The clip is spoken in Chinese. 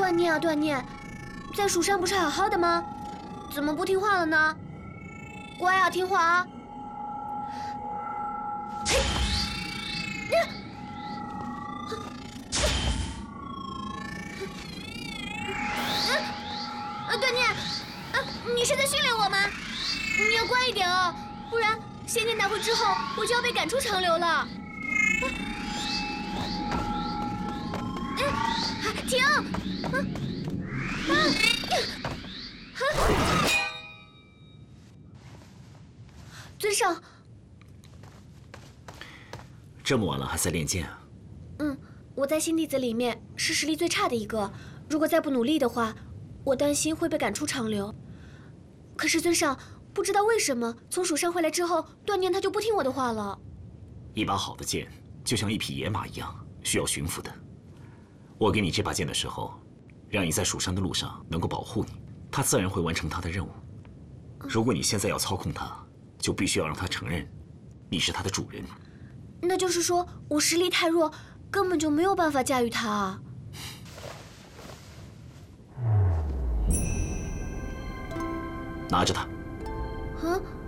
断念啊断念，在蜀山不是好好的吗？怎么不听话了呢？乖啊，听话啊！嘿，断念，你是在训练我吗？你要乖一点哦，不然仙剑大会之后我就要被赶出长留了。停！尊上， 这么晚了还在练剑啊？ 我在新弟子里面是实力最差的一个，如果再不努力的话，我担心会被赶出长留。可是尊上，不知道为什么从蜀山回来之后，断念他就不听我的话了。 一把好的剑就像一匹野马一样，需要驯服的。我给你这把剑的时候，让你在蜀山的路上能够保护你，他自然会完成他的任务。如果你现在要操控他，就必须要让他承认你是他的主人。 那就是说我实力太弱，根本就没有办法驾驭他啊。 拿着它。 嗯。